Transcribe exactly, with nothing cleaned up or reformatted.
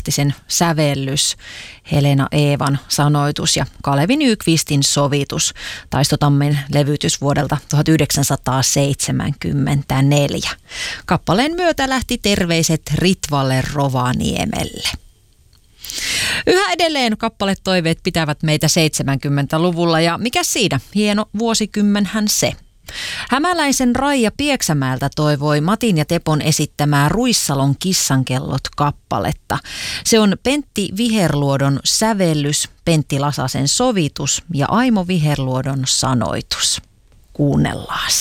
Lahtisen sävellys, Helena Eevan sanoitus ja Kalevi Nykvistin sovitus. Taistotammen levytys vuodelta tuhatyhdeksänsataaseitsemänkymmentäneljä. Kappaleen myötä lähti terveiset Ritvalle Rovaniemelle. Yhä edelleen kappaletoiveet pitävät meitä seitsemänkymmentäluvulla ja mikä siinä? Hieno vuosikymmenhän se. Hämäläisen Raija Pieksämäeltä toivoi Matin ja Tepon esittämää Ruissalon Kissankellot-kappaletta. Se on Pentti Viherluodon sävellys, Pentti Lasasen sovitus ja Aimo Viherluodon sanoitus. Kuunnellaan.